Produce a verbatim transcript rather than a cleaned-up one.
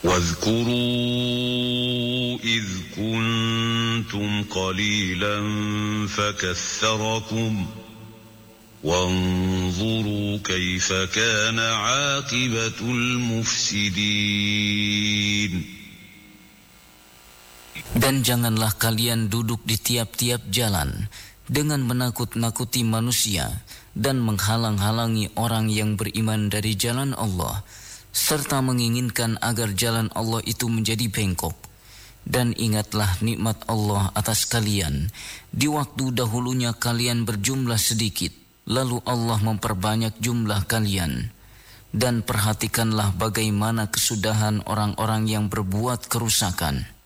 واذكروا إذ كنتم قليلا فكثركم وانظروا كيف كان عاقبة المفسدين. Dan janganlah kalian duduk di tiap-tiap jalan dengan menakut-nakuti manusia dan menghalang-halangi orang yang beriman dari jalan Allah, serta menginginkan agar jalan Allah itu menjadi bengkok. Dan ingatlah nikmat Allah atas kalian di waktu dahulunya kalian berjumlah sedikit, lalu Allah memperbanyak jumlah kalian. Dan perhatikanlah bagaimana kesudahan orang-orang yang berbuat kerusakan.